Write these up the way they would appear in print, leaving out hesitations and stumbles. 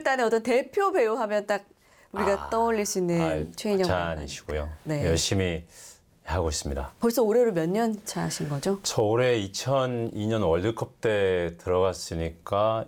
예술단의 어떤 대표 배우 하면 딱 우리가 떠올릴 수 있는 최인영 찬이시고요. 네. 열심히 하고 있습니다. 벌써 올해로 몇 년 차신 거죠? 저 올해 2002년 월드컵 때 들어갔으니까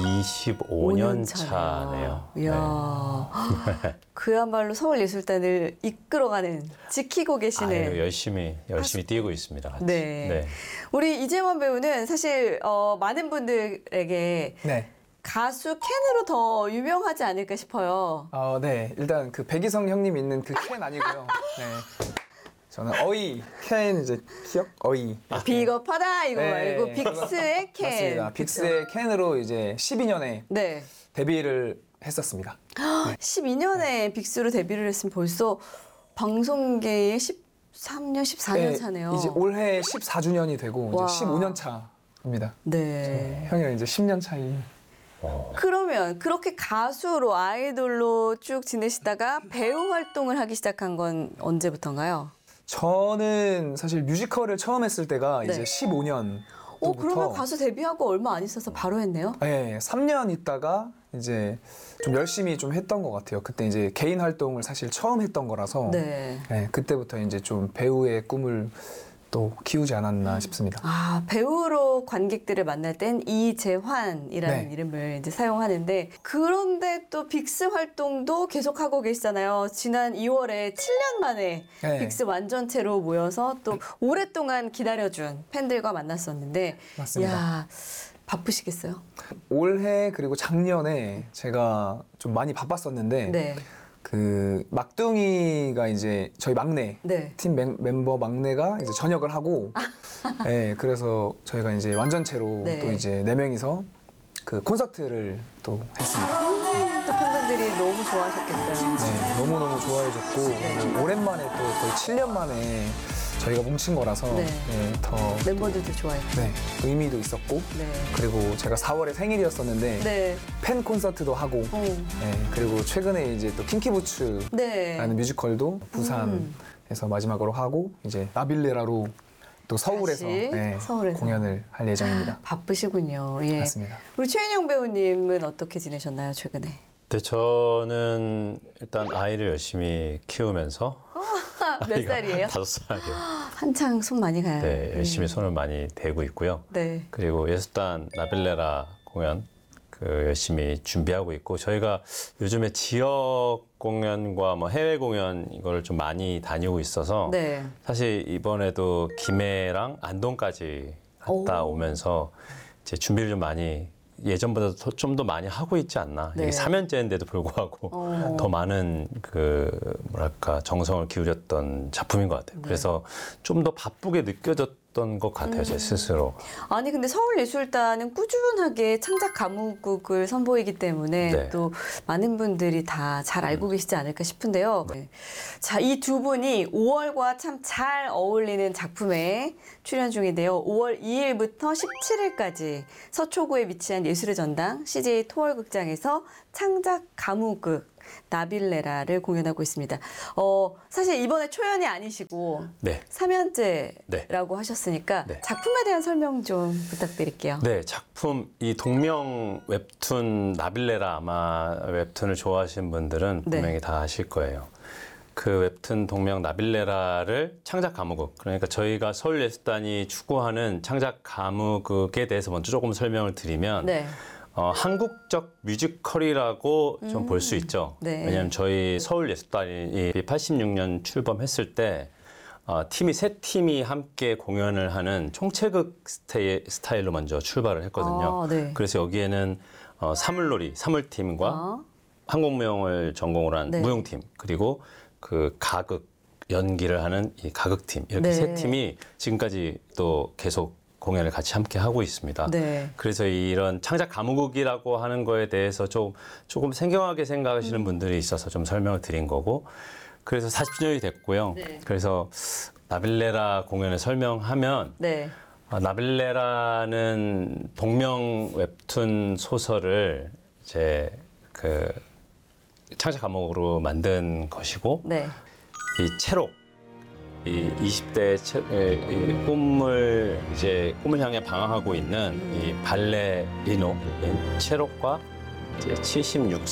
25년 차네요. 이야, 그야말로 서울예술단을 이끌어가는, 지키고 계시는. 아유, 열심히 뛰고 있습니다. 같이. 네. 네. 우리 이재원 배우는 사실 많은 분들에게 네. 가수 켄으로 더 유명하지 않을까 싶어요. 네. 일단 그 백이성 형님 있는 그 켄 아니고요. 네. 저는 어이, 켄 이제 기억? 어이. 비겁하다 이거 네. 말고 빅스의 켄. 맞습니다. 빅스의 켄으로 이제 12년에 네. 데뷔를 했었습니다. 12년에 빅스로 데뷔를 했으면 벌써 방송계의 13년, 14년 차네요. 이제 올해 14주년이 되고 와. 이제 15년 차입니다. 네. 형이랑 이제 10년 차이. 그러면 그렇게 가수로 아이돌로 쭉 지내시다가 배우 활동을 하기 시작한 건 언제부터인가요? 저는 사실 뮤지컬을 처음 했을 때가 네. 이제 15년. 그러면 가수 데뷔하고 얼마 안 있어서 바로 했네요? 네, 3년 있다가 이제 좀 열심히 좀 했던 것 같아요. 그때 이제 개인 활동을 사실 처음 했던 거라서 네. 네, 그때부터 이제 좀 배우의 꿈을 또 키우지 않았나 싶습니다. 배우로 관객들을 만날 땐 이재환이라는 네. 이름을 이제 사용하는데, 그런데 또 빅스 활동도 계속하고 계시잖아요. 지난 2월에 7년 만에 네. 빅스 완전체로 모여서 또 오랫동안 기다려준 팬들과 만났었는데, 맞습니다. 야, 바쁘시겠어요? 올해 그리고 작년에 제가 좀 많이 바빴었는데 네. 그 막둥이가 이제 저희 막내 네. 팀 멤버 막내가 이제 전역을 하고 네, 그래서 저희가 이제 완전체로 네. 또 이제 4명이서 그 콘서트를 또 했습니다. 또 팬분들이 너무 좋아하셨겠어요. 네, 너무너무 좋아해줬고 오랜만에 또 거의 7년 만에 저희가 뭉친 거라서 네. 네, 더 멤버들도 좋아했고. 네, 의미도 있었고 네. 그리고 제가 4월에 생일이었었는데 네. 팬 콘서트도 하고 네, 그리고 최근에 이제 또 킹키부츠라는 네. 뮤지컬도 부산에서 마지막으로 하고 이제 나빌레라로 또 서울에서, 다시 네, 서울에서. 공연을 할 예정입니다. 바쁘시군요. 예. 맞습니다. 우리 최인영 배우님은 어떻게 지내셨나요, 최근에? 네, 저는 일단 아이를 열심히 키우면서 몇 살이에요? 5살이요. 한창 손 많이 가요. 네, 열심히 손을 많이 대고 있고요. 네. 그리고 예술단 나빌레라 공연 열심히 준비하고 있고, 저희가 요즘에 지역 공연과 뭐 해외 공연 이걸 좀 많이 다니고 있어서 네. 사실 이번에도 김해랑 안동까지 갔다 오면서 이제 준비를 좀 많이 예전보다 좀 더 많이 하고 있지 않나. 네. 이게 3년째인데도 불구하고 더 많은 정성을 기울였던 작품인 것 같아요. 네. 그래서 좀 더 바쁘게 느껴졌던 것 같아요, 제 스스로. 아니 근데 서울예술단은 꾸준하게 창작 가무국을 선보이기 때문에 네. 또 많은 분들이 다 잘 알고 계시지 않을까 싶은데요. 네. 자, 이 두 분이 5월과 참 잘 어울리는 작품에 출연 중인데요. 5월 2일부터 17일까지 서초구에 위치한 예술의 전당 CJ 토월극장에서 창작 가무극 나빌레라를 공연하고 있습니다. 사실 이번에 초연이 아니시고 네. 3연째라고 하셨으니까 네. 작품에 대한 설명 좀 부탁드릴게요. 네, 작품 이 동명 웹툰 나빌레라, 아마 웹툰을 좋아하시는 분들은 네. 분명히 다 아실 거예요. 그 웹툰 동명 나빌레라를 창작 가무극, 그러니까 저희가 서울예술단이 추구하는 창작 가무극에 대해서 먼저 조금 설명을 드리면 네. 한국적 뮤지컬이라고 좀 볼 수 있죠. 네. 왜냐하면 저희 서울예술단이 86년 출범했을 때 팀이 세 팀이 함께 공연을 하는 총체극 스타일로 먼저 출발을 했거든요. 네. 그래서 여기에는 사물놀이, 사물팀과 한국무용을 전공으로 한 네. 무용팀, 그리고 그 가극 연기를 하는 이 가극팀, 이렇게 네. 세 팀이 지금까지 또 계속 공연을 같이 함께 하고 있습니다. 네. 그래서 이런 창작 가무극이라고 하는 거에 대해서 조금 생경하게 생각하시는 분들이 있어서 좀 설명을 드린 거고, 그래서 40주년이 됐고요. 네. 그래서 나빌레라 공연을 설명하면 네. 나빌레라는 동명 웹툰 소설을 이제 창작 과목으로 만든 것이고, 네. 이 체록, 이 20대 꿈을 향해 방황하고 있는 이 발레리노인 체록과 이제